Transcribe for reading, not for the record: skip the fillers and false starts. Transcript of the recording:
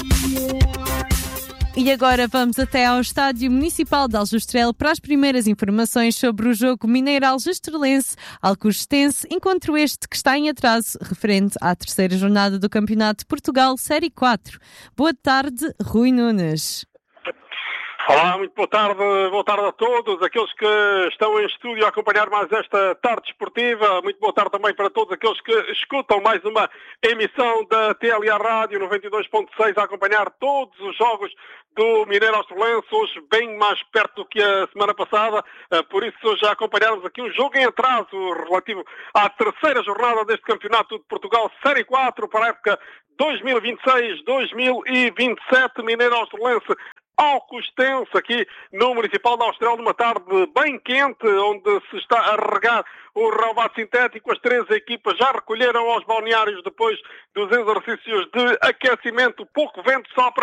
E agora vamos até ao Estádio Municipal de Aljustrel para as primeiras informações sobre o jogo Mineiro-Aljustrelense-Alcogestense, encontro este que está em atraso referente à terceira jornada do Campeonato de Portugal Série 4. Boa tarde, Rui Nunes. Olá, muito boa tarde a todos, aqueles que estão em estúdio a acompanhar mais esta tarde esportiva, muito boa tarde também para todos aqueles que escutam mais uma emissão da TLA Rádio 92.6 a acompanhar todos os jogos do Mineiro Aljustrelense, hoje bem mais perto do que a semana passada, por isso já acompanhamos aqui um jogo em atraso relativo à terceira jornada deste Campeonato de Portugal Série 4 para a época 2026-2027, Mineiro Aljustrelense Alcogestense, aqui no Municipal de Aljustrel, numa tarde bem quente, onde se está a regar o relvado sintético. As três equipas já recolheram aos balneários depois dos exercícios de aquecimento. Pouco vento sopra